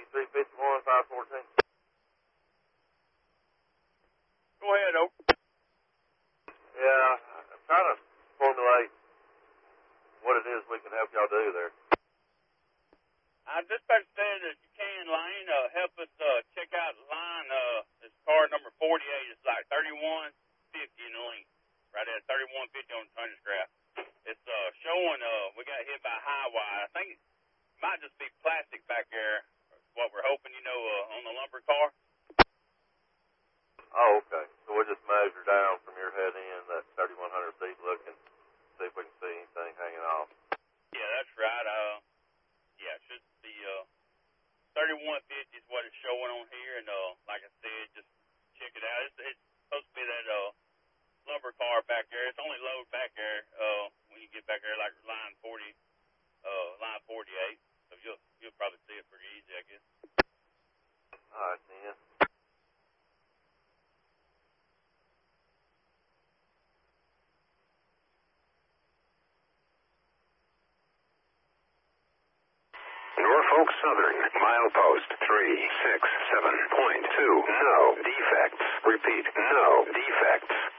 351, 514. Go ahead, Oak. Yeah, I'm trying to formulate what it is we can help y'all do there. Dispatch said that you can, Lane, help us check out the line. It's car number 48. It's like 3150 in the length. Right at 3150 on the Tonnage graph. It's showing we got hit by high wire. I think it might just be plastic back there. What we're hoping, on the lumber car. Oh, okay. So we'll just measure down from your head in that 3100 feet look and see if we can see anything hanging off. Yeah, that's right. Yeah, it should be 3150 is what it's showing on here, and like I said, just check it out. It's supposed to be that lumber car back there. It's only load back there when you get back there, like line 48. So you'll probably see it pretty easy, I guess. All right, then. Norfolk Southern, milepost 367.2. No defects. Repeat, no defects.